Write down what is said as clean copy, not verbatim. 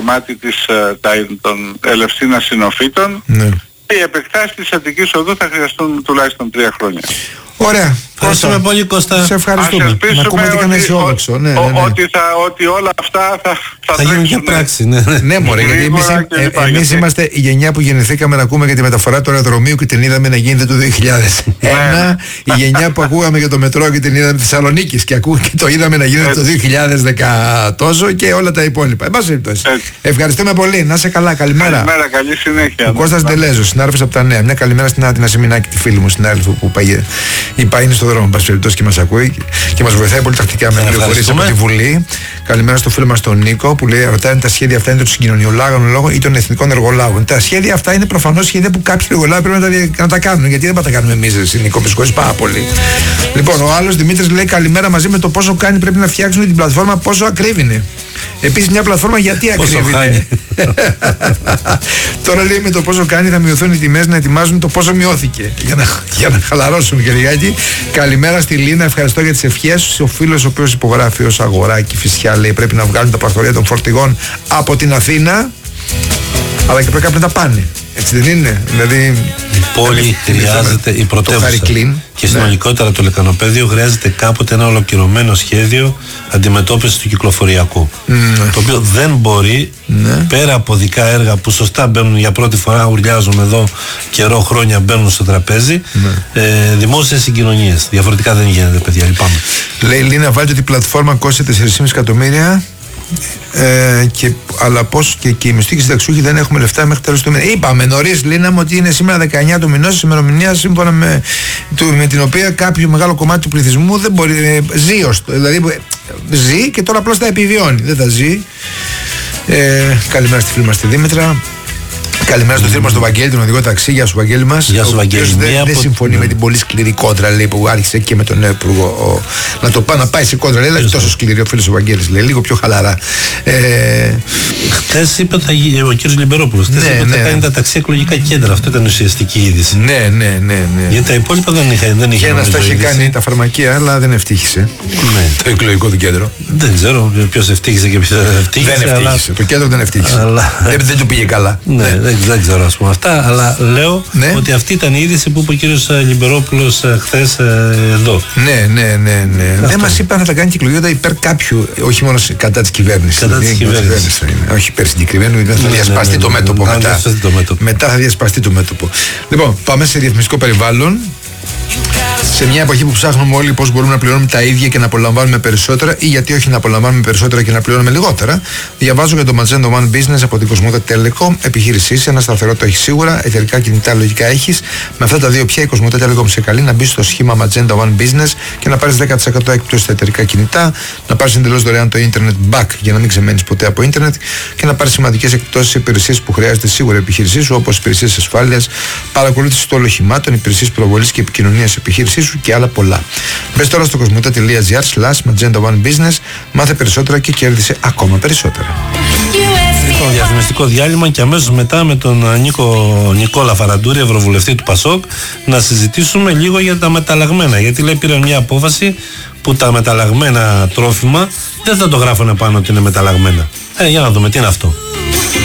κομμάτι των Ελευσίνας Συνοφύτων. Ναι. Και οι επεκτάσεις της Αττικής Οδού θα χρειαστούν τουλάχιστον 3 χρόνια. Ωραία. Ευχαριστούμε πολύ, Κώστα. Σε ευχαριστούμε. Ας ελπίσουμε ότι όλα αυτά θα γίνουν και πράξη. Ναι, μωρέ, γιατί εμείς είμαστε η γενιά που γεννηθήκαμε να ακούμε για τη μεταφορά του αεροδρομίου και την είδαμε να γίνεται το 2001. Η γενιά που ακούγαμε για το μετρό και την είδαμε τη Θεσσαλονίκης και το είδαμε να γίνεται το 2010 τόσο και όλα τα υπόλοιπα. Εν πάση περιπτώσει. Ευχαριστούμε πολύ. Να είσαι καλά. Καλημέρα. Καλημέρα, καλή συνέχεια. Ο Κώστας Ντελέζος, συνάδελφος από τα Νέα. Μια καλημέρα στην Άτινα Σιμινάκη, τη φίλη μου, συνάδελφο που είναι στο δρόμο, πάση περιπτώσει, και μας ακούει και μας βοηθάει πολύ τακτικά με πληροφορίες από τη Βουλή. Καλημέρα στο φίλο μας τον Νίκο που λέει: ρωτάει αν τα σχέδια αυτά είναι των συγκοινωνιολόγων λόγων ή των εθνικών εργολάβων. Τα σχέδια αυτά είναι προφανώς σχέδια που κάποιοι εργολάβοι πρέπει να τα κάνουν. Γιατί δεν θα τα κάνουμε εμείς, Νίκο, με συγχωρείς πάρα πολύ. Λοιπόν, ο άλλος Δημήτρης λέει: καλημέρα, μαζί με το πόσο κάνει πρέπει να φτιάξουν την πλατφόρμα, πόσο ακρίβεινε. Επίσης, μια πλατφόρμα γιατί ακρίβεινε. Τώρα λέει με το πόσο κάνει θα μειωθούν οι τιμές, να ετοιμάζουν το πόσο μειώθηκε. Για να χαλαρώσουν και λιγάκι. Καλημέρα στη Λίνα, ευχαριστώ για τις ευχές. Ο φίλος ο οποίος υπογράφει ως αγοράκι φυσικά λέει πρέπει να βγάλουν τα πρακτορία των φορτηγών από την Αθήνα, αλλά και πρέπει κάποιοι να τα πάνε. Έτσι δεν είναι? Δηλαδή η πόλη χρειάζεται, η πρωτεύουσα και συνολικότερα το λεκανοπέδιο χρειάζεται κάποτε ένα ολοκληρωμένο σχέδιο αντιμετώπισης του κυκλοφοριακού, το οποίο δεν μπορεί πέρα από δικά έργα που σωστά μπαίνουν για πρώτη φορά, ουρλιάζουν εδώ καιρό, χρόνια μπαίνουν στο τραπέζι, δημόσιες συγκοινωνίες. Διαφορετικά δεν γίνεται, παιδιά, λυπάμαι. Λέει η Λίνα, βάλτε ότι η πλατφόρμα κόστησε 4,5 εκατομμύρια. Αλλά πώς και οι μισθοί και συνταξιούχοι δεν έχουμε λεφτά μέχρι τέλος του μήνα. Είπαμε νωρίς, Λίνα μου, ότι είναι σήμερα 19 του μηνός, ημερομηνία σύμφωνα με την οποία κάποιο μεγάλο κομμάτι του πληθυσμού δεν μπορεί, δηλαδή ζει και τώρα απλώς τα επιβιώνει, δεν τα ζει. Καλημέρα στη φίλη μας τη Δήμητρα. Καλημέρα στο φίλο μας τον Βαγγέλη, τον οδηγό ταξί. Γεια σου, Βαγγέλη μας. Γεια σου, Βαγγέλη. Δεν συμφωνεί με την πολύ σκληρή κόντρα, λέει, που άρχισε και με τον νέο υπουργό να πάει σε κόντρα. Λέει, τόσο σκληρή ο φίλος ο Βαγγέλης, λέει, λίγο πιο χαλαρά. Χθες είπε ο κύριος Λιμπερόπουλος. Χθες είπε ότι θα κάνει τα ταξί εκλογικά κέντρα. Αυτό ήταν ουσιαστική είδηση. Ναι. Γιατί τα υπόλοιπα δεν είχε. Και ένας τα είχε κάνει τα φαρμακεία, αλλά δεν ευτύχησε. Το εκλογικό του κέντρο. Δεν ξέρω ποιος ευτύχησε και ποιος δεν ευτύχησε. Δεν ευτύχησε. Το κέντρο δεν ευτύχησε. Δεν του πήγε καλά. Δεν ξέρω, ας πούμε αυτά, αλλά λέω ότι αυτή ήταν η είδηση που είπε ο κύριος Λιμπερόπουλος χθες εδώ. Ναι. Δεν μας είπε αν θα τα κάνει κυκλογιότητα υπέρ κάποιου, όχι μόνο κατά της κυβέρνησης. Κατά της κυβέρνησης. Όχι υπέρ συγκεκριμένου, δεν θα διασπαστεί το μέτωπο μετά. Θα διασπαστεί το μέτωπο. Λοιπόν, πάμε σε διαφημιστικό περιβάλλον. Σε μια εποχή που ψάχνουμε όλοι πώς μπορούμε να πληρώνουμε τα ίδια και να απολαμβάνουμε περισσότερα, ή γιατί όχι να απολαμβάνουμε περισσότερα και να πληρώνουμε λιγότερα, διαβάζω για το Magenta One Business από την Cosmote Telecom. Επιχείρησή σε ένα σταθερό το έχει σίγουρα, εταιρικά κινητά λογικά έχει. Με αυτά τα δύο πια η Cosmote Telecom σε καλεί να μπει στο σχήμα Magenta One Business και να πάρει 10% έκπτωση στα εταιρικά κινητά, να πάρει εντελώς δωρεάν το Internet Back για να μην ξεμένει ποτέ από Internet και να πάρει σημαντικές εκπτώσεις σε υπηρεσίες που χρειάζεται σίγουρα η επιχείρησή σου, όπως υπηρεσίες ασφάλειας, παρακολούθηση των οχημάτων, υπηρεσίες προβολής και επικοινωνίας επιχείρησή σου και άλλα πολλά. Μπες τώρα στο cosmote.gr/Magenta One Business, μάθε περισσότερα και κέρδισε ακόμα περισσότερα. Λοιπόν, διαφημιστικό διάλειμμα και αμέσως μετά με τον Νικόλα Φαραντούρη, ευρωβουλευτή του ΠΑΣΟΚ, να συζητήσουμε λίγο για τα μεταλλαγμένα. Γιατί λέει πήραν μια απόφαση που τα μεταλλαγμένα τρόφιμα δεν θα το γράφουν πάνω ότι είναι μεταλλαγμένα. Για να δούμε τι είναι αυτό.